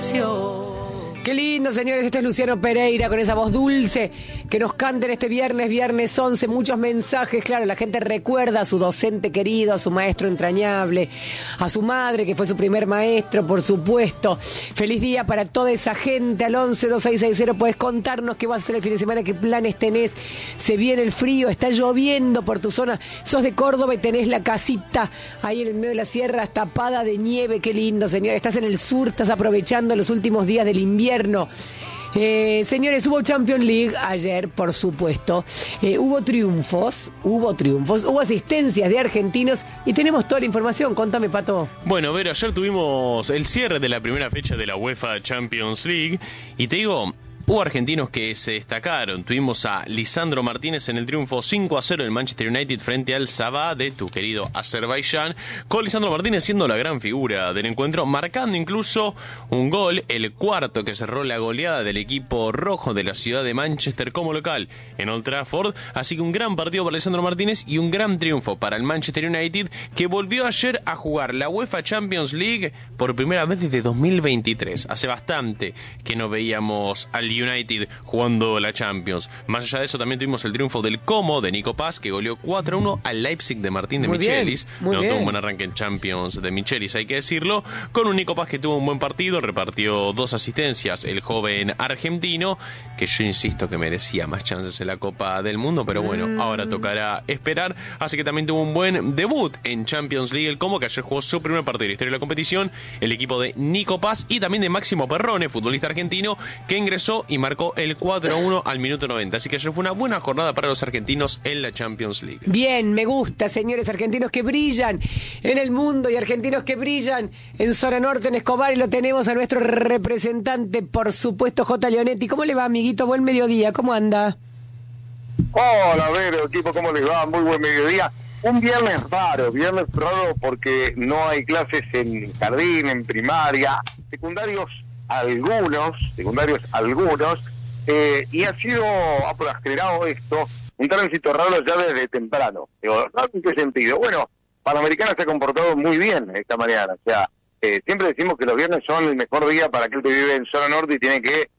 canción. Qué lindo, señores, esto es Luciano Pereira con esa voz dulce que nos canta en este viernes 11, muchos mensajes, claro, la gente recuerda a su docente querido, a su maestro entrañable, a su madre que fue su primer maestro, por supuesto. Feliz día para toda esa gente, al 112660 puedes contarnos qué vas a hacer el fin de semana, qué planes tenés, se viene el frío, está lloviendo por tu zona, sos de Córdoba y tenés la casita ahí en el medio de la sierra tapada de nieve, qué lindo, señores, estás en el sur, estás aprovechando los últimos días del invierno. Señores, hubo Champions League ayer, por supuesto, hubo triunfos, hubo asistencias de argentinos y tenemos toda la información. Contame, Pato. Bueno, Vero, ayer tuvimos el cierre de la primera fecha de la UEFA Champions League y te digo, hubo argentinos que se destacaron. Tuvimos a Lisandro Martínez en el triunfo 5-0 del Manchester United frente al Sabah de tu querido Azerbaiyán, con Lisandro Martínez siendo la gran figura del encuentro, marcando incluso un gol, el cuarto que cerró la goleada del equipo rojo de la ciudad de Manchester como local en Old Trafford. Así que un gran partido para Lisandro Martínez y un gran triunfo para el Manchester United, que volvió ayer a jugar la UEFA Champions League por primera vez desde 2023. Hace bastante que no veíamos al United jugando la Champions. Más allá de eso, también tuvimos el triunfo del Como de Nico Paz, que goleó 4-1 al Leipzig de Martín de Michelis. Tuvo un buen arranque en Champions de Michelis, hay que decirlo, con un Nico Paz que tuvo un buen partido, repartió 2 asistencias el joven argentino, que yo insisto que merecía más chances en la Copa del Mundo, pero bueno, ahora tocará esperar. Así que también tuvo un buen debut en Champions League el Como, que ayer jugó su primer partido de la historia de la competición, el equipo de Nico Paz y también de Máximo Perrone, futbolista argentino, que ingresó y marcó el 4-1 al minuto 90. Así que ayer fue una buena jornada para los argentinos en la Champions League. Bien, me gusta, señores, argentinos que brillan en el mundo y argentinos que brillan en zona norte, en Escobar, y lo tenemos a nuestro representante, por supuesto, J. Leonetti. ¿Cómo le va, amiguito? Buen mediodía, ¿cómo anda? Hola, Vero, equipo, ¿cómo les va? Muy buen mediodía. Un viernes raro porque no hay clases en jardín, en primaria, secundarios algunos, y ha generado esto un tránsito raro ya desde temprano. Digo, ¿en qué sentido? Bueno, Panamericana se ha comportado muy bien esta mañana, o sea, siempre decimos que los viernes son el mejor día para aquel que vive en zona norte y tiene que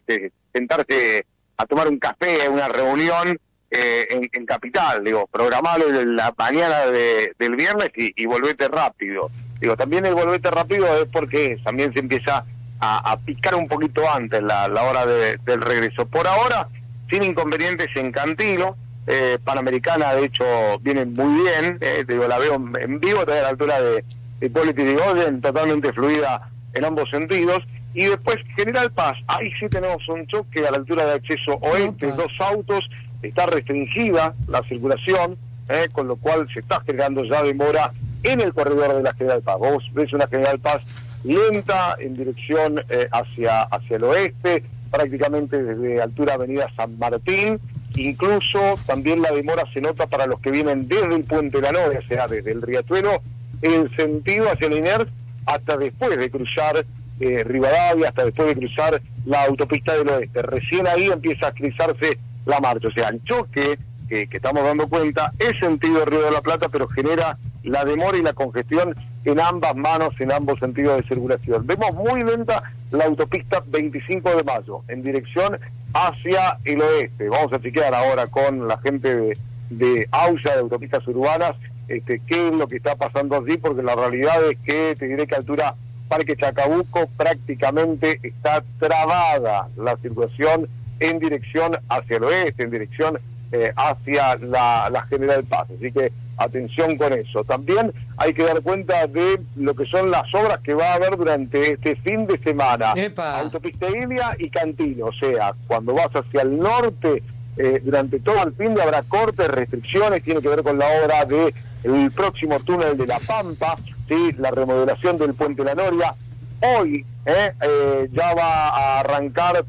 sentarse a tomar un café, una reunión en Capital, digo, programarlo en la mañana del viernes y volvete rápido. Digo, también el volvete rápido es porque también se empieza a picar un poquito antes la hora del regreso. Por ahora, sin inconvenientes en Cantilo, Panamericana de hecho viene muy bien, digo, la veo en vivo, todavía a la altura de Hipólito Yrigoyen, totalmente fluida en ambos sentidos. Y después General Paz, ahí sí tenemos un choque a la altura de acceso oeste, 2 autos, está restringida la circulación, con lo cual se está generando ya demora en el corredor de la General Paz. Vos ves una General Paz lenta en dirección hacia el oeste, prácticamente desde altura Avenida San Martín. Incluso también la demora se nota para los que vienen desde el Puente de la Noria, o sea, desde el Riachuelo, en sentido hacia Liniers, hasta después de cruzar Rivadavia, hasta después de cruzar la autopista del oeste. Recién ahí empieza a agilizarse la marcha, o sea, el choque que estamos dando cuenta es sentido Río de la Plata, pero genera la demora y la congestión en ambas manos, en ambos sentidos de circulación. Vemos muy lenta la autopista 25 de Mayo, en dirección hacia el oeste. Vamos a chequear ahora con la gente de AUSA, de Autopistas Urbanas, qué es lo que está pasando allí, porque la realidad es que te diré que a altura Parque Chacabuco prácticamente está trabada la circulación en dirección hacia el oeste, en dirección hacia la General Paz. Así que atención con eso. También hay que dar cuenta de lo que son las obras que va a haber durante este fin de semana. ¡Epa! Autopista Ilia y Cantilo, o sea, cuando vas hacia el norte, durante todo el fin de habrá cortes, restricciones, tiene que ver con la obra de el próximo túnel de La Pampa, ¿sí? La remodelación del Puente La Noria. Hoy ya va a arrancar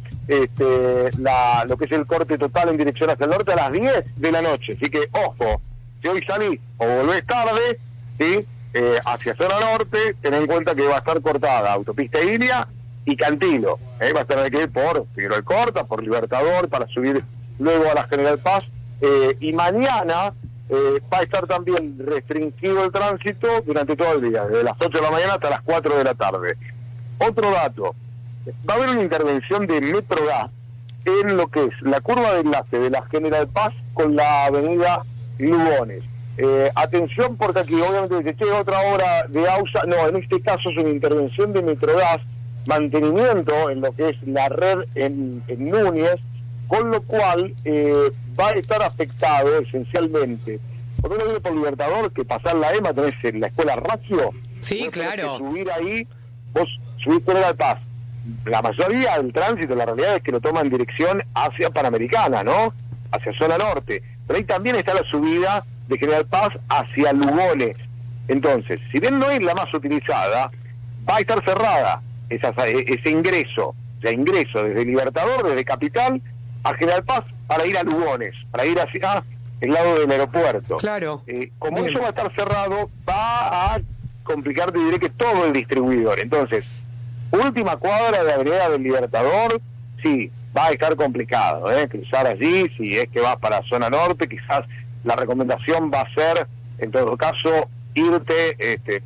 lo que es el corte total en dirección hacia el norte a las 10 de la noche. Así que, ojo, si hoy salís o volvés tarde, ¿sí? Hacia zona norte, ten en cuenta que va a estar cortada Autopista Ilia y Cantilo. Va a tener que ir por Figueroa Alcorta, por Libertador, para subir luego a la General Paz. Y mañana va a estar también restringido el tránsito durante todo el día, desde las 8 de la mañana hasta las 4 de la tarde. Otro dato, va a haber una intervención de Metrogas en lo que es la curva de enlace de la General Paz con la avenida Lugones. Atención, porque aquí obviamente dice, che, otra obra de AUSA. No, en este caso es una intervención de Metrogas, mantenimiento en lo que es la red en Núñez, con lo cual va a estar afectado esencialmente. Por uno viene por Libertador, que pasar la EMA, tenés en la escuela Ratio. Sí, claro. Subir ahí, vos subís General Paz. La mayoría del tránsito, la realidad es que lo toma en dirección hacia Panamericana, ¿no? Hacia zona norte. Pero ahí también está la subida de General Paz hacia Lugones. Entonces, si bien no es la más utilizada, va a estar cerrada ese ingreso, o sea, ingreso desde Libertador, desde Capital, a General Paz, para ir a Lugones, para ir hacia el lado del aeropuerto. Claro. Como Bien. eso va a estar cerrado, va a complicar, te diré, que todo el distribuidor. Entonces, última cuadra de Avenida del Libertador, sí, va a estar complicado, cruzar allí, si es que vas para zona norte, quizás la recomendación va a ser, en todo caso, irte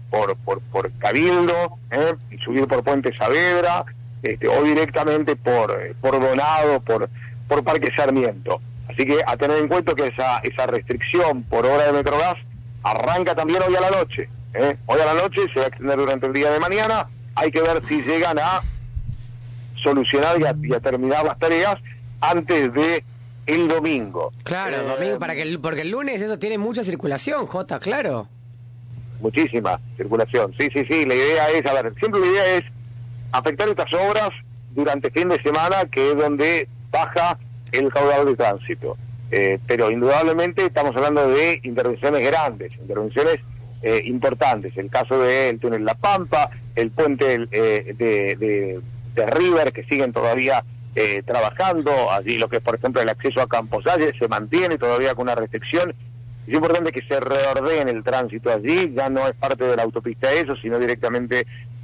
por Cabildo, y subir por Puente Saavedra, o directamente por Donado, por Parque Sarmiento. Así que a tener en cuenta que esa restricción por hora de Metrogas arranca también hoy a la noche. Hoy a la noche se va a extender durante el día de mañana. Hay que ver si llegan a solucionar y a terminar las tareas antes de el domingo. Claro, domingo, porque el lunes eso tiene mucha circulación, Jota, claro. Muchísima circulación, sí, la idea es, siempre la idea es afectar estas obras durante fin de semana, que es donde baja el caudal de tránsito. Pero indudablemente estamos hablando de intervenciones grandes, intervenciones importantes. El caso del túnel La Pampa, el puente de River, que siguen todavía trabajando. Allí lo que es, por ejemplo, el acceso a Camposalle se mantiene todavía con una restricción. Es importante que se reordene el tránsito allí, ya no es parte de la autopista eso, sino directamente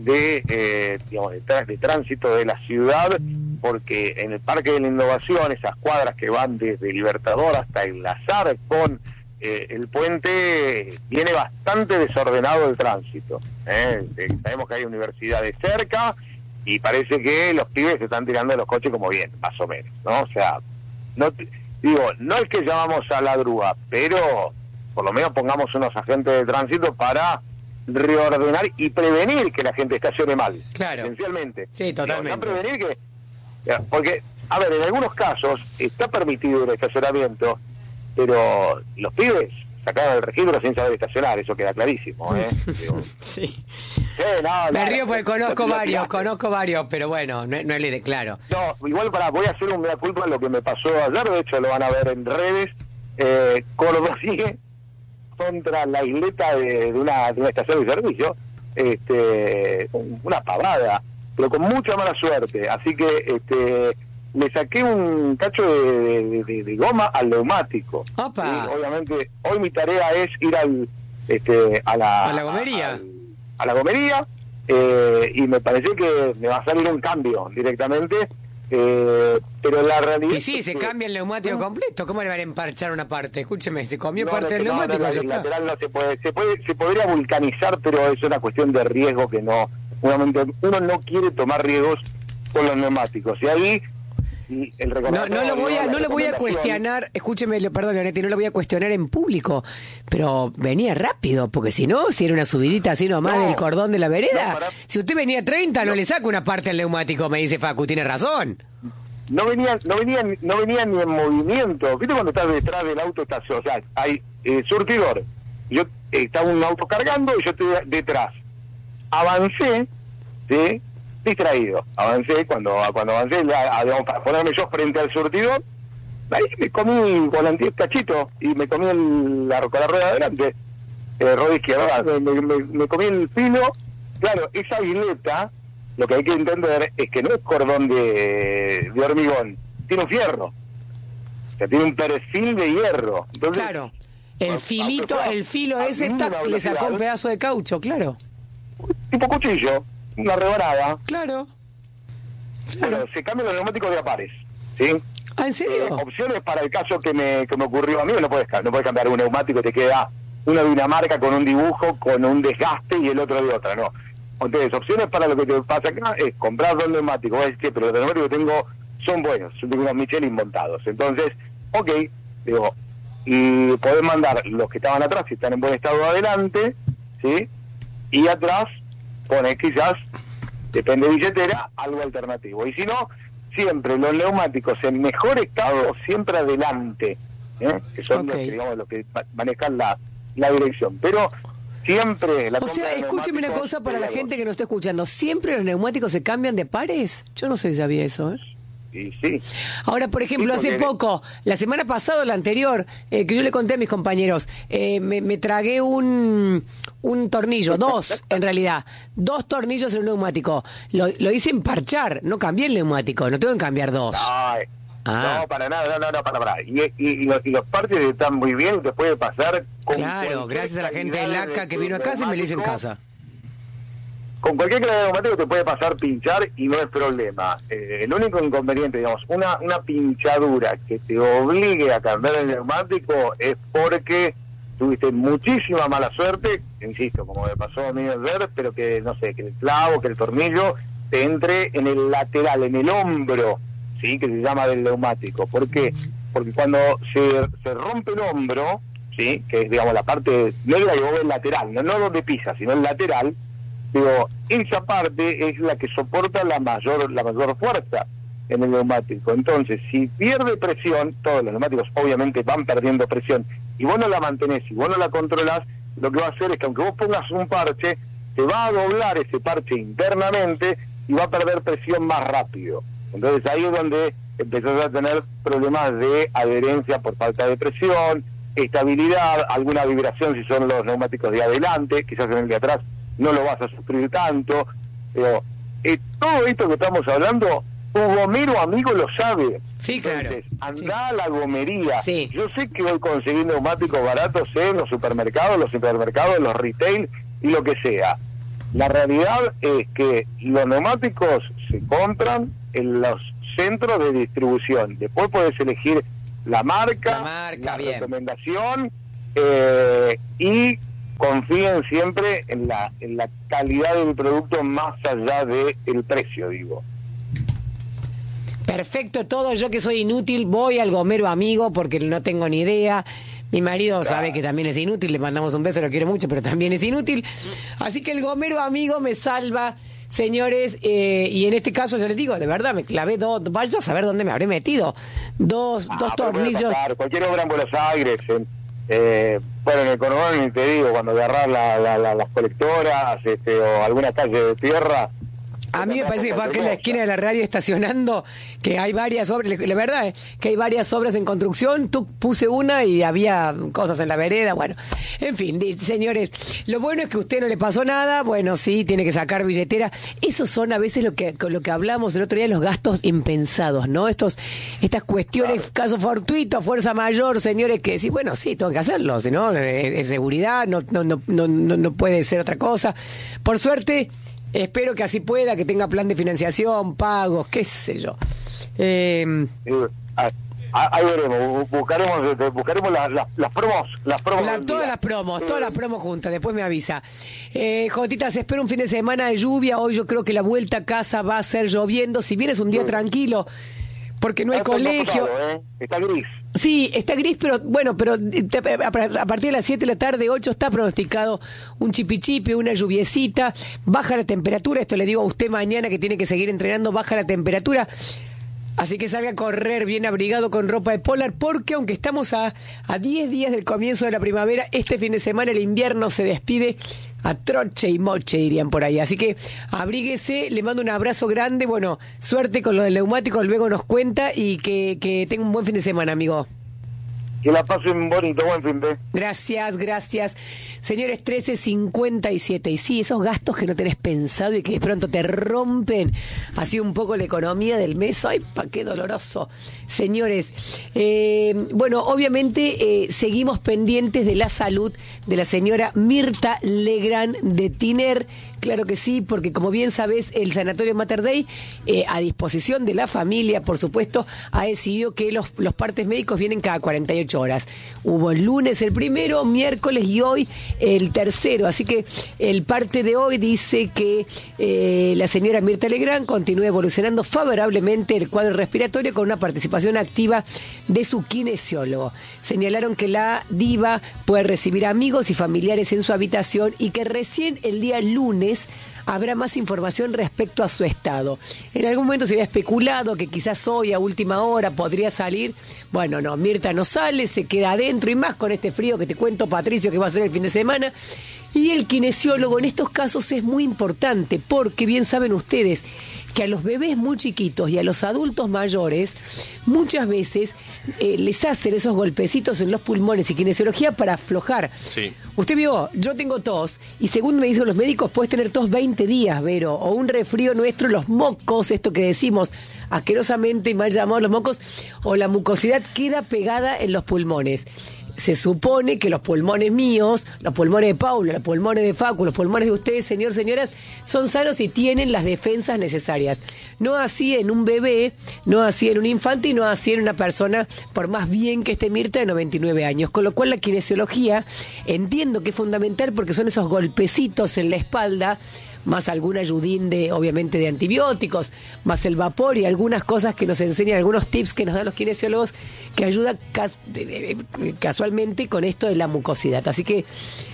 de tránsito de la ciudad, porque en el Parque de la Innovación, esas cuadras que van desde Libertador hasta enlazar con el puente, viene bastante desordenado el tránsito. Sabemos que hay universidades cerca y parece que los pibes se están tirando de los coches como bien, más o menos, ¿no? O sea, no es que llamamos a la grúa, pero por lo menos pongamos unos agentes de tránsito para reordenar y prevenir que la gente estacione mal. Claro. Esencialmente. Sí, totalmente. No prevenir que... Porque, a ver, en algunos casos está permitido el estacionamiento, pero los pibes sacaron el registro sin saber estacionar, eso queda clarísimo, Digo, Sí. Me río porque conozco varios, pero bueno, no es la idea, claro. No, igual voy a hacer un mea culpa en lo que me pasó ayer, de hecho lo van a ver en redes. Córdoba sigue contra la isleta de una estación de servicio, una pavada, pero con mucha mala suerte, así que le saqué un cacho de goma al neumático. Opa. Y obviamente hoy mi tarea es ir a la gomería. A la gomería, y me parece que me va a salir un cambio directamente, pero la realidad... Y sí, se cambia el neumático completo. ¿Cómo le van a emparchar una parte? Escúcheme, se comió parte del neumático. No, el lateral no se puede. Se podría vulcanizar, pero es una cuestión de riesgo que no... Uno no quiere tomar riesgos con los neumáticos. Y ahí... No lo voy a cuestionar, escúcheme, perdón, Leonetti, no lo voy a cuestionar en público, pero venía rápido, porque si era una subidita así nomás del cordón de la vereda, si usted venía a 30 no le saca una parte al neumático, me dice Facu, tiene razón. No venía ni en movimiento. ¿Viste cuando estás detrás del auto estación? O sea, hay surtidor, yo estaba un auto cargando y yo estoy detrás. Avancé, ¿sí? Distraído. Avancé, cuando avancé, digamos, para ponerme yo frente al surtidor, ahí me comí volanté cachito y me comí con la rueda adelante, rueda izquierda, me comí el filo. Claro, esa isleta, lo que hay que entender es que no es cordón de hormigón, tiene un fierro, o sea, tiene un perfil de hierro. Entonces, claro, el filo ese le sacó un pedazo de caucho, claro. Tipo cuchillo. Una rebanada. Claro. Bueno, se cambian los neumáticos de Apares, ¿sí? ¿Ah, en serio? Opciones para el caso que me ocurrió a mí, no puedes cambiar un neumático, te queda uno de una marca con un dibujo, con un desgaste y el otro de otra, no. Entonces, opciones para lo que te pasa acá es comprar dos neumáticos. Vos decís, che, pero los neumáticos que tengo son buenos, yo tengo unos Michelin montados. Entonces, ok, digo, y podés mandar los que estaban atrás, si están en buen estado, adelante, ¿sí? Y atrás, pones quizás, depende de billetera, algo alternativo. Y si no, siempre los neumáticos en mejor estado, siempre adelante, que son los que, digamos, los que manejan la dirección. Pero siempre... O sea, escúcheme una cosa para la gente que nos está escuchando. ¿Siempre los neumáticos se cambian de pares? Yo no sé si sabía eso, Sí. Ahora, por ejemplo, hace poco, la semana pasada o la anterior, que yo le conté a mis compañeros, me tragué un tornillo, dos en realidad, 2 tornillos en un neumático. Lo hice emparchar, no cambié el neumático, no tengo que cambiar 2. No, para nada, no, para nada. Y los parches están muy bien, te puede pasar con... Claro, gracias a la gente de LACA que vino a casa y me lo hizo en casa. Con cualquier calidad de neumático te puede pasar pinchar y no es problema. El único inconveniente, digamos, una pinchadura que te obligue a cambiar el neumático es porque tuviste muchísima mala suerte, insisto, como me pasó a mí ayer, pero que, no sé, que el clavo, que el tornillo te entre en el lateral, en el hombro, ¿sí? Que se llama del neumático. ¿Por qué? Porque cuando se rompe el hombro, ¿sí? Que es, digamos, la parte negra que vos ves lateral, no donde pisa, sino el lateral. Digo, esa parte es la que soporta la mayor fuerza en el neumático. Entonces, si pierde presión, todos los neumáticos obviamente van perdiendo presión, y vos no la mantenés, y vos no la controlás, lo que va a hacer es que aunque vos pongas un parche, te va a doblar ese parche internamente y va a perder presión más rápido. Entonces ahí es donde empezás a tener problemas de adherencia por falta de presión, estabilidad, alguna vibración si son los neumáticos de adelante, quizás en el de atrás no lo vas a sufrir tanto, pero todo esto que estamos hablando, tu gomero amigo lo sabe. Sí, claro. Entonces, anda a la gomería. Sí. Yo sé que hoy conseguir neumáticos baratos en los supermercados, los retail y lo que sea. La realidad es que los neumáticos se compran en los centros de distribución. Después puedes elegir la marca bien, recomendación, y confíen siempre en la calidad del producto más allá del precio, digo. Perfecto todo, yo que soy inútil voy al gomero amigo porque no tengo ni idea. Mi marido sabe que también es inútil, le mandamos un beso, lo quiero mucho, pero también es inútil. Así que el gomero amigo me salva, señores, y en este caso yo les digo, de verdad, me clavé vaya a saber dónde me habré metido. Dos tornillos. Cualquier obra en Buenos Aires, bueno, en el conurbano ni te digo, cuando agarrar las colectoras, o alguna calle de tierra. A mí me parece que fue aquí en la esquina de la radio estacionando, que hay varias obras, la verdad es que hay varias obras en construcción, puse una y había cosas en la vereda, bueno, en fin, señores, lo bueno es que a usted no le pasó nada, bueno, sí, tiene que sacar billetera, esos son a veces lo que hablamos el otro día, los gastos impensados, ¿no? Estas cuestiones, caso fortuito, fuerza mayor, señores, que sí, bueno, sí, tengo que hacerlo, si no, es seguridad, no puede ser otra cosa, por suerte. Espero que así pueda, que tenga plan de financiación, pagos, qué sé yo. Ahí veremos, buscaremos las promos. Todas las promos juntas, después me avisa. Jotita, se espera un fin de semana de lluvia, hoy yo creo que la vuelta a casa va a ser lloviendo, si bien es un día tranquilo, porque no hay colegio. Está gris. Sí, está gris, pero bueno, a partir de las 7 de la tarde, 8, está pronosticado un chipichipi, una lluviecita, baja la temperatura, esto le digo a usted mañana que tiene que seguir entrenando, baja la temperatura, así que salga a correr bien abrigado con ropa de polar, porque aunque estamos a 10 días del comienzo de la primavera, este fin de semana el invierno se despide a troche y moche, dirían por ahí. Así que abríguese, le mando un abrazo grande, bueno, suerte con lo del neumático, luego nos cuenta y que tenga un buen fin de semana, amigo. Que la pasen bonito, buen fin de. Gracias. Señores, 13:57. Y sí, esos gastos que no tenés pensado y que de pronto te rompen así un poco la economía del mes. ¡Ay, pa' qué doloroso! Señores, bueno, obviamente seguimos pendientes de la salud de la señora Mirta Legrand de Tiner, Claro que sí, porque como bien sabés, el Sanatorio Mater Dei, a disposición de la familia, por supuesto, ha decidido que los partes médicos vienen cada 48 horas. Hubo el lunes el primero, miércoles y hoy el tercero. Así que el parte de hoy dice que la señora Mirta Legrand continúa evolucionando favorablemente el cuadro respiratorio con una participación activa de su kinesiólogo. Señalaron que la diva puede recibir amigos y familiares en su habitación y que recién el día lunes habrá más información respecto a su estado. En algún momento se había especulado que quizás hoy a última hora podría salir. Bueno, no, Mirta no sale, se queda adentro y más con este frío que te cuento, Patricio, que va a ser el fin de semana. Y el kinesiólogo en estos casos es muy importante porque bien saben ustedes que a los bebés muy chiquitos y a los adultos mayores muchas veces les hacen esos golpecitos en los pulmones y kinesiología para aflojar. Sí. Usted vio, yo tengo tos y según me dicen los médicos puedes tener tos 20 días, Vero, o un resfrío nuestro, los mocos, esto que decimos asquerosamente y mal llamados los mocos, o la mucosidad queda pegada en los pulmones. Se supone que los pulmones míos, los pulmones de Paulo, los pulmones de Facu, los pulmones de ustedes, señor, señoras, son sanos y tienen las defensas necesarias. No así en un bebé, no así en un infante y no así en una persona, por más bien que esté Mirta, de 99 años. Con lo cual la kinesiología entiendo que es fundamental porque son esos golpecitos en la espalda, más algún ayudín obviamente de antibióticos, más el vapor y algunas cosas que nos enseñan, algunos tips que nos dan los kinesiólogos que ayudan casualmente con esto de la mucosidad. Así que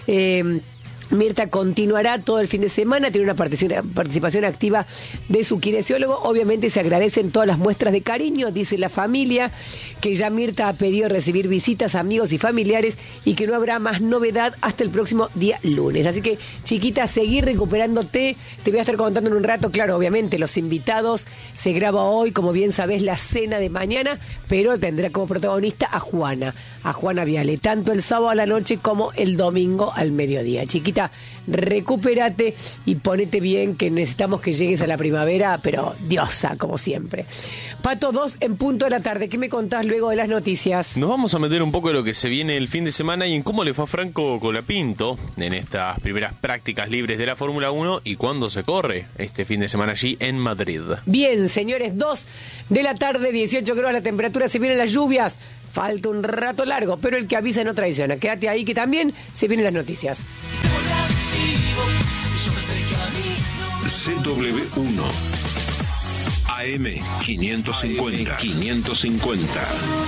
Mirta continuará todo el fin de semana, tiene una participación activa de su kinesiólogo. Obviamente se agradecen todas las muestras de cariño, dice la familia, que ya Mirta ha pedido recibir visitas, amigos y familiares y que no habrá más novedad hasta el próximo día lunes. Así que, chiquita, seguir recuperándote. Te voy a estar contando en un rato, claro, obviamente, los invitados. Se graba hoy, como bien sabés, la cena de mañana, pero tendrá como protagonista a Juana Viale, tanto el sábado a la noche como el domingo al mediodía. Chiquita, recupérate y ponete bien, que necesitamos que llegues a la primavera, pero diosa, como siempre. Pato, 2 en punto de la tarde. ¿Qué me contás luego de las noticias? Nos vamos a meter un poco en lo que se viene el fin de semana y en cómo le fue a Franco Colapinto en estas primeras prácticas libres de la Fórmula 1 y cuándo se corre este fin de semana allí en Madrid. Bien, señores, 2 de la tarde, 18 grados la temperatura, se vienen las lluvias. Falta un rato largo, pero el que avisa no traiciona. Quédate ahí que también se vienen las noticias. CW1 AM 550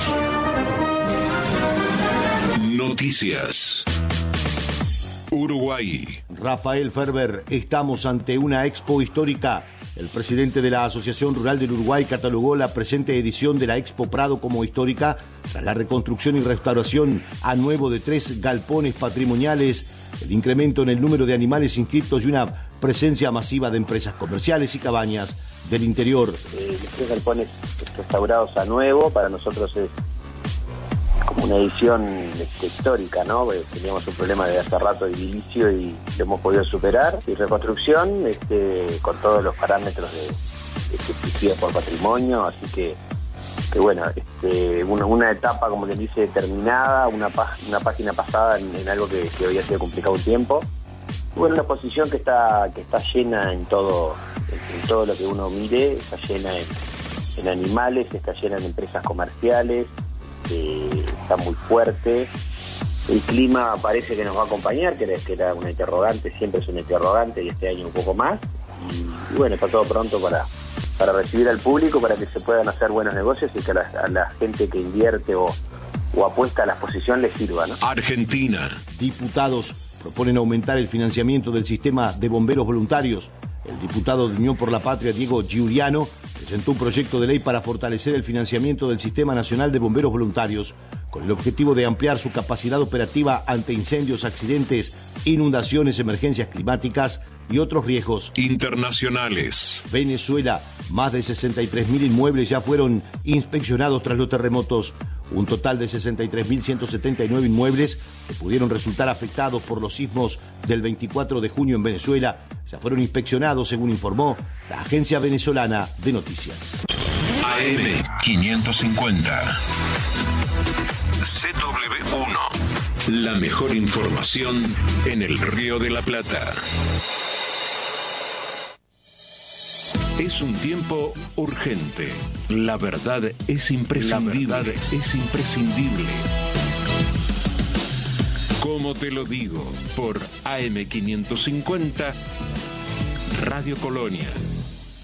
Noticias. Uruguay. Rafael Ferber, estamos ante una expo histórica. El presidente de la Asociación Rural del Uruguay catalogó la presente edición de la Expo Prado como histórica tras la reconstrucción y restauración a nuevo de 3 galpones patrimoniales, el incremento en el número de animales inscritos y una presencia masiva de empresas comerciales y cabañas del interior. Los 3 galpones restaurados a nuevo para nosotros es como una edición histórica, ¿no? Teníamos un problema de hace rato de edilicio y lo hemos podido superar. Y reconstrucción con todos los parámetros exigidos por patrimonio, así que bueno, una etapa, como que dice, terminada, una página pasada en algo que había sido complicado un tiempo. Y bueno, una exposición que está llena en todo lo que uno mire, está llena en animales, está llena en empresas comerciales, está muy fuerte. El clima parece que nos va a acompañar, que era una interrogante, siempre es una interrogante, y este año un poco más. Y bueno, está todo pronto para recibir al público, para que se puedan hacer buenos negocios y que a la gente que invierte o apuesta a la exposición les sirva, ¿no? Argentina. Diputados proponen aumentar el financiamiento del sistema de bomberos voluntarios. El diputado de Unión por la Patria, Diego Giuliano, presentó un proyecto de ley para fortalecer el financiamiento del Sistema Nacional de Bomberos Voluntarios, con el objetivo de ampliar su capacidad operativa ante incendios, accidentes, inundaciones, emergencias climáticas y otros riesgos Internacionales. Venezuela, más de 63.000 inmuebles ya fueron inspeccionados tras los terremotos. Un total de 63.179 inmuebles que pudieron resultar afectados por los sismos del 24 de junio en Venezuela ya fueron inspeccionados, según informó la Agencia Venezolana de Noticias. AM 550. CW1. 1. La mejor información en el Río de la Plata. Es un tiempo urgente. La verdad es imprescindible. Como te lo digo, por AM550, Radio Colonia.